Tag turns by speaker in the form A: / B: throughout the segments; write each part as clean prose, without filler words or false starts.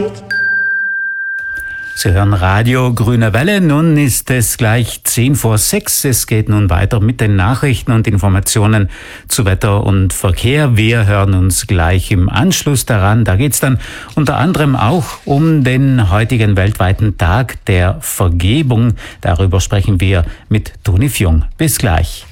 A: Sie hören Radio Grüne Welle. Nun ist es gleich 5:10. Es geht nun weiter mit den Nachrichten und Informationen zu Wetter und Verkehr. Wir hören uns gleich im Anschluss daran. Da geht es dann unter anderem auch um den heutigen weltweiten Tag der Vergebung. Darüber sprechen wir mit Toni Fjung. Bis gleich.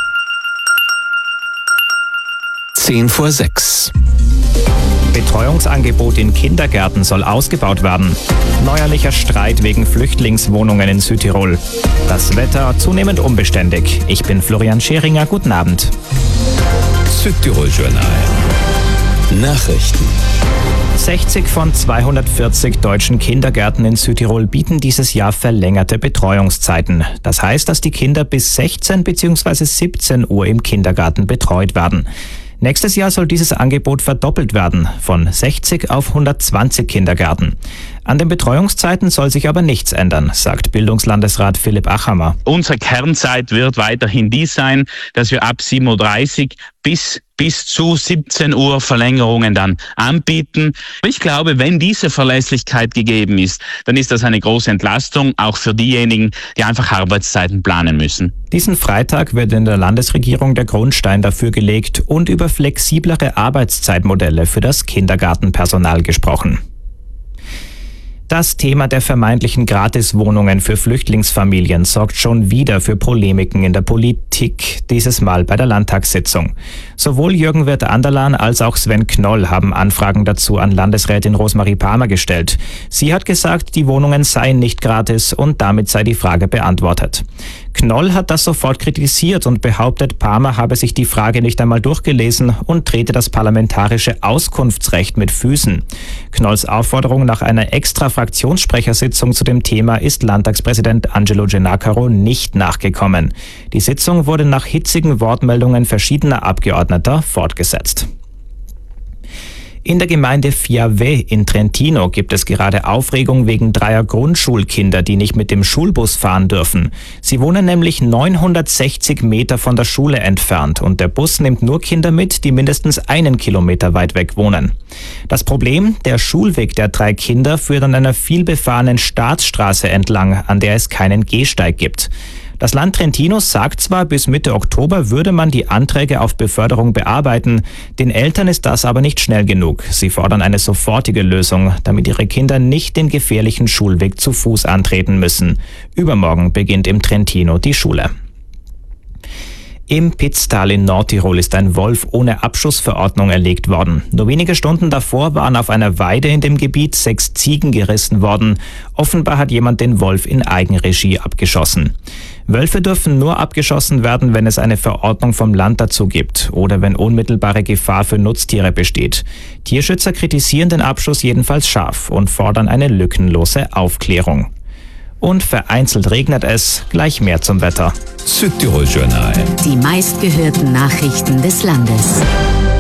B: 5:10.
C: Betreuungsangebot in Kindergärten soll ausgebaut werden. Neuerlicher Streit wegen Flüchtlingswohnungen in Südtirol. Das Wetter zunehmend unbeständig. Ich bin Florian Scheringer. Guten Abend.
B: Südtirol Journal. Nachrichten.
C: 60 von 240 deutschen Kindergärten in Südtirol bieten dieses Jahr verlängerte Betreuungszeiten. Das heißt, dass die Kinder bis 16 bzw. 17 Uhr im Kindergarten betreut werden. Nächstes Jahr soll dieses Angebot verdoppelt werden, von 60 auf 120 Kindergärten. An den Betreuungszeiten soll sich aber nichts ändern, sagt Bildungslandesrat Philipp Achammer.
D: Unsere Kernzeit wird weiterhin die sein, dass wir ab 7:30 Uhr bis zu 17 Uhr Verlängerungen dann anbieten. Ich glaube, wenn diese Verlässlichkeit gegeben ist, dann ist das eine große Entlastung, auch für diejenigen, die einfach Arbeitszeiten planen müssen.
C: Diesen Freitag wird in der Landesregierung der Grundstein dafür gelegt und über flexiblere Arbeitszeitmodelle für das Kindergartenpersonal gesprochen. Das Thema der vermeintlichen Gratiswohnungen für Flüchtlingsfamilien sorgt schon wieder für Polemiken in der Politik, dieses Mal bei der Landtagssitzung. Sowohl Jürgen Wirth-Anderlan als auch Sven Knoll haben Anfragen dazu an Landesrätin Rosemarie Palmer gestellt. Sie hat gesagt, die Wohnungen seien nicht gratis und damit sei die Frage beantwortet. Knoll hat das sofort kritisiert und behauptet, Palmer habe sich die Frage nicht einmal durchgelesen und trete das parlamentarische Auskunftsrecht mit Füßen. Knolls Aufforderung nach einer extra Fraktionssprechersitzung zu dem Thema ist Landtagspräsident Angelo Gennacaro nicht nachgekommen. Die Sitzung wurde nach hitzigen Wortmeldungen verschiedener Abgeordneter fortgesetzt. In der Gemeinde Fiave in Trentino gibt es gerade Aufregung wegen 3 Grundschulkinder, die nicht mit dem Schulbus fahren dürfen. Sie wohnen nämlich 960 Meter von der Schule entfernt und der Bus nimmt nur Kinder mit, die mindestens 1 Kilometer weit weg wohnen. Das Problem? Der Schulweg der 3 Kinder führt an einer vielbefahrenen Staatsstraße entlang, an der es keinen Gehsteig gibt. Das Land Trentino sagt zwar, bis Mitte Oktober würde man die Anträge auf Beförderung bearbeiten, den Eltern ist das aber nicht schnell genug. Sie fordern eine sofortige Lösung, damit ihre Kinder nicht den gefährlichen Schulweg zu Fuß antreten müssen. Übermorgen beginnt im Trentino die Schule. Im Pitztal in Nordtirol ist ein Wolf ohne Abschussverordnung erlegt worden. Nur wenige Stunden davor waren auf einer Weide in dem Gebiet 6 Ziegen gerissen worden. Offenbar hat jemand den Wolf in Eigenregie abgeschossen. Wölfe dürfen nur abgeschossen werden, wenn es eine Verordnung vom Land dazu gibt oder wenn unmittelbare Gefahr für Nutztiere besteht. Tierschützer kritisieren den Abschuss jedenfalls scharf und fordern eine lückenlose Aufklärung. Und vereinzelt regnet es, gleich mehr zum Wetter.
B: Südtirol Journal.
E: Die meistgehörten Nachrichten des Landes.